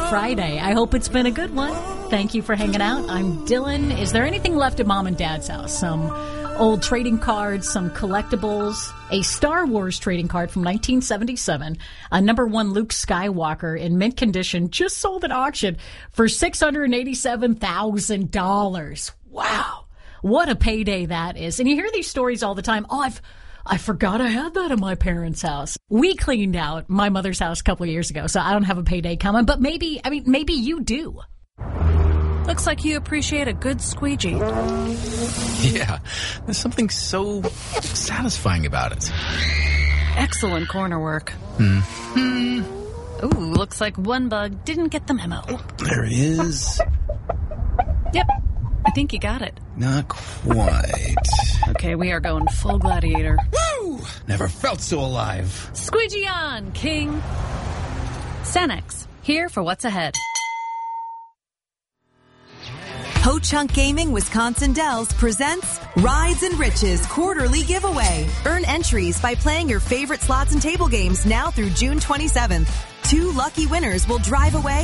Friday. I hope it's been a good one. Thank you for hanging out. I'm Dylan. Is there anything left at Mom and Dad's house? Some old trading cards, some collectibles, a Star Wars trading card from 1977, a #1 Luke Skywalker in mint condition, just sold at auction for $687,000. Wow. What a payday that is. And you hear these stories all the time. Oh, I forgot I had that in my parents' house. We cleaned out my mother's house a couple of years ago, so I don't have a payday coming, but maybe you do. Looks like you appreciate a good squeegee. Yeah, there's something so satisfying about it. Excellent corner work. Ooh, looks like one bug didn't get the memo. There it is. Yep, I think you got it. Not quite. Okay, we are going full gladiator. Woo! Never felt so alive. Squeegee on, King. Sanex, here for what's ahead. Ho Chunk Gaming Wisconsin Dells presents Rides and Riches quarterly giveaway. Earn entries by playing your favorite slots and table games now through June 27th. 2 lucky winners will drive away